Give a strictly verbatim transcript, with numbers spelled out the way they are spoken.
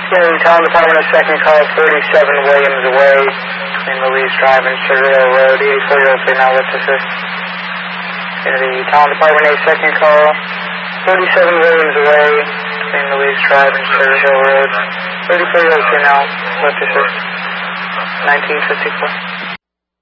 Scanning Town Department of second call, thirty-seven Williams Way, between Louise Drive and Sugar Hill Road, eighty-four year old female with assist. Kennedy Town Department A second call, thirty-seven Williams Way, between Louise Drive and Sugar Hill Road, eighty-four year old female with assist. nineteen fifty-four.